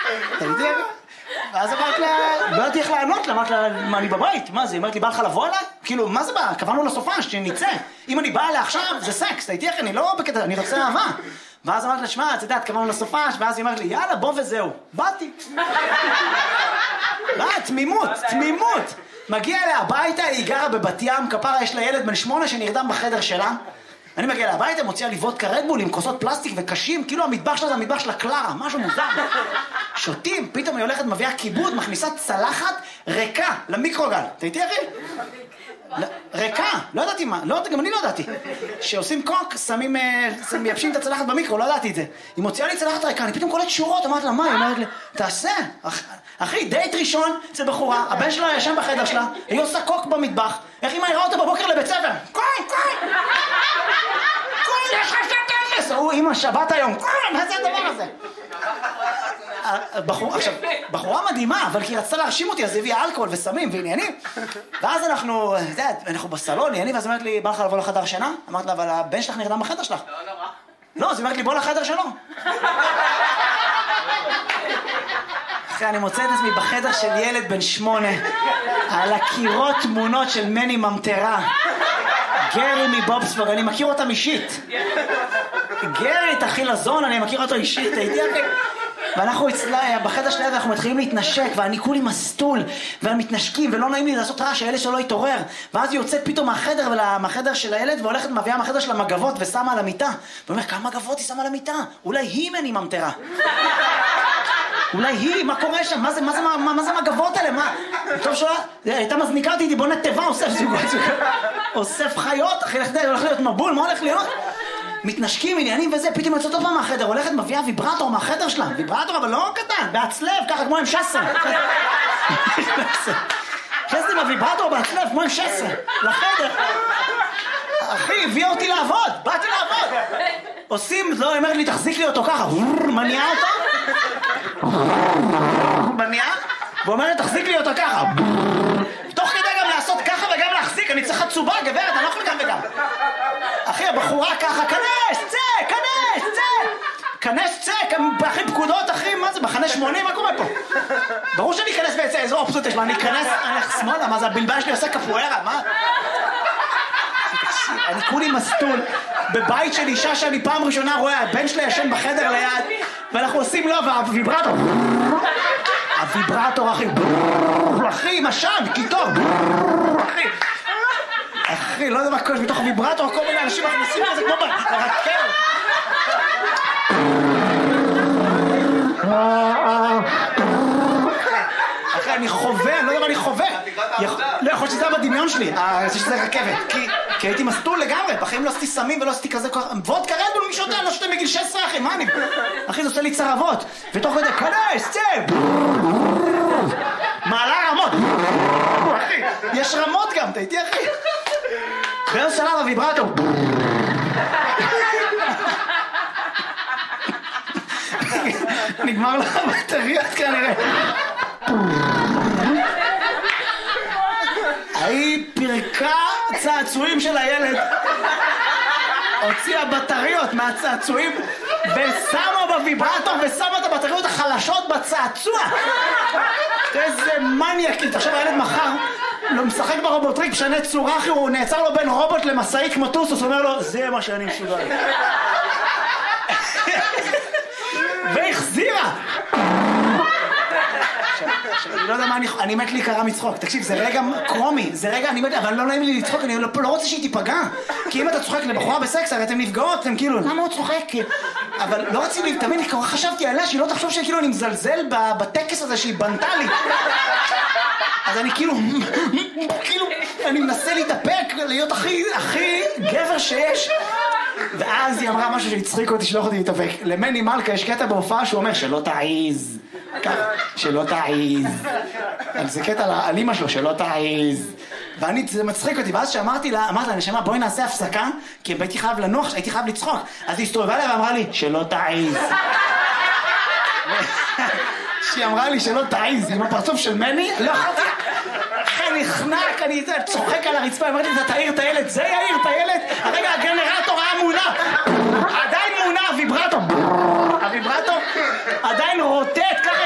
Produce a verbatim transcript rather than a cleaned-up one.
אתה יודע? ואז אמרת לה, לא יודעת איך לענות לה, אמרת לה, מה, אני בבית? מה זה? היא אמרת לי, בא לך לבוא אליי? כאילו, מה זה בא? קבענו לסופה, שנצא. אם אני באה אליה עכשיו, זה סקס, אתה איתי איך אני לא בקטע, אני רוצה אהבה. ואז אמרת לה, שמע, את יודעת, קבענו לסופה, ואז היא אמרת לי, יאללה, בוא וזהו. באתי. מה, תמימות, תמימות. מגיע אליה הביתה, היא גרה בבת ים, כפרה, יש לה ילד בן שמונה שנרדם בחדר שלה. אני מגיע הביתה, מוציאה לי וודקה רדבול עם כוסות פלסטיק וקשים, כאילו המטבח שלה זה המטבח של הקלרה, משהו מוזר. שותים, פתאום היא הולכת, מביאה כיבוד, מכניסה צלחת ריקה למיקרוגל. אתה איתי אחי? ריקה, לא ידעתי מה, לא, גם אני לא ידעתי. שעושים קוק, שמים, מייבשים את הצלחת במיקרו, לא ידעתי את זה. היא מוציאה לי צלחת ריקה, אני פתאום קולט שורות, אמרת לה, מה? היא אומרת לי, תעשה. אחי, דייט ראשון, זה בחורה, הבן שלה ישן בחדר שלה, היא עושה קוק במטבח, איך היא מהירה אותו בבוקר לבית ספר? קוי, קוי! קוי, יש לך שת אפס! הוא, אמא, שבת היום, קוי, מה זה הדבר הזה? עכשיו, בחורה מדהימה, אבל כי היא רצתה להרשים אותי, אז היא הביאה אלכוהול וסמים ועניינים. ואז אנחנו, אתה יודע, אנחנו בסלון, עניינים, ואז אומרת לי, בא לך לבוא לחדר שינה? אמרת לה, אבל הבן שלך נרדם בחדר שלך. לא, לא, מה? לא, אז היא אומרת לי, בוא לחדר שלו. אחרי, אני מוצא את עצמי בחדר של ילד בן שמונה, על הקירות תמונות של מני ממטרה. גרי מבובספוג, אני מכיר אותם אישית. גרי, את אחי לזון, אני מכיר אותו אישית, הייתי אחי. ואנחנו אצלה, בחדר שלה, אנחנו מתחילים להתנשק, ואני כולי מסטול, ומתנשקים, ולא נעים לי לעשות רעש, שהילד שלו יתעורר. ואז היא יוצאת פתאום מהחדר, מהחדר של הילד, והולכת מביאה מהחדר של המגבות, ושמה על המיטה. ואומר, כמה מגבות היא שמה על המיטה? אולי היא מני ממטרה. אולי היא, מה קורה שם? מה זה, מה זה, מה, מה זה מגבות האלה? מה? טוב שלה, הייתה מזניקה אותי, בוא נטבע, אוסף זוגות, אוסף חיות, אחי, הולך להיות מבול, מה הולך להיות? מתנשקים, עניינים וזה, פתאום יוצאת עוד פעם מהחדר, הולכת מביאה ויברטור מהחדר שלה, ויברטור אבל לא קטן, בעצלב, ככה כמו עם שסה. חסתי בוויברטור בעצלב, כמו עם שסה, לחדר. אחי, הביאה אותי לעבוד, באתי לעבוד. עושים, לא, היא אומרת לי, תחזיק לי אותו ככה, מניעה אותו. מניעה, ואומרת, תחזיק לי אותו ככה. תוך כדי גם לעשות ככה וגם להחזיק, אני צריך חצובה, גברת, אני לא יכול גם וגם. אחי, הבחורה ככה, כנס, צא, כנס, צא. כנס, צא, אחי, פקודות, אחי, מה זה, בחנה שמונים, מה קורה פה? ברור שאני אכנס ויצא, איזו אופציות יש, מה, אני אכנס, אני הולך שמאלה, מה זה, הבלבן שלי עושה קפוארה, מה? אני כולי מסטול בבית של אישה שאני פעם ראשונה רואה, הבן שלה ישן בחדר ליד, ואנחנו עושים לו, והוויברטור, הוויברטור, אחי, אחי, משן, קיטור, אחי, אחי, לא יודע מה קורה, בתוך הוויברטור, כל מיני אנשים מכניסים לזה כמו ברכבת. אחי, אני חווה, אני לא יודע מה אני חווה. לא, יכול שזה היה בדמיון שלי, שזה רכבת, כי הייתי מסטול לגמרי, בחיים לא עשיתי סמים ולא עשיתי כזה כוח, וודקה רדבול מי שותה, לא שותה מגיל שש עשרה, אחי, מה אני? אחי, זה עושה לי צרבות, ותוך כדי, כנס, צא! מעלה רמות, אחי, יש רמות גם, אתה איתי, אחי? באיזה שלב הוויברטור. נגמר לך בטריות כנראה. היא פרקה צעצועים של הילד, הוציאה בטריות מהצעצועים ושמה בוויברטור ושמה את הבטריות החלשות בצעצוע. איזה מניאקית. עכשיו הילד מחר לא משחק ברובוטריק, משנה צורה, אחי, הוא נעצר לו בין רובוט למסעי כמו טוסוס, אומר לו, זה מה שאני מסוגל. והחזירה. אני לא יודע מה אני... אני מת לי קרה מצחוק. תקשיב, זה רגע קרומי, זה רגע, אני מת... אבל לא נעים לי לצחוק, אני לא רוצה שהיא תיפגע. כי אם אתה צוחק לבחורה בסקס, הרי אתם נפגעות, אתם כאילו, למה הוא צוחק? אבל לא רציתי, תמיד חשבתי עליה, שהיא לא תחשוב שכאילו אני מזלזל בטקס הזה שהיא בנתה לי. אז אני כאילו, כאילו, אני מנסה להתאפק, להיות הכי, הכי גבר שיש. ואז היא אמרה משהו שהצחיק אותי, שלא יכולתי להתאפק. למני מלכה יש קטע בהופעה שהוא אומר, שלא תעיז. שלא תעיז. זה קטע על אמא שלו, שלא תעיז. ואני, זה מצחיק אותי, ואז שאמרתי לה, אמרתי לה, נשמה, בואי נעשה הפסקה, כי הייתי חייב לנוח, הייתי חייב לצחוק. אז היא הסתובבה לה ואמרה לי, שלא תעיז. שהיא אמרה לי שלא תעיז, עם הפרצוף של מני, לא יכולתי. אחרי נחנק, אני צוחק על הרצפה, אמרתי, אתה תעיר את הילד, זה יעיר את הילד? הרגע, הגנרטור היה מונע. עדיין מונע, הוויברטור. הוויברטור עדיין רוטט ככה.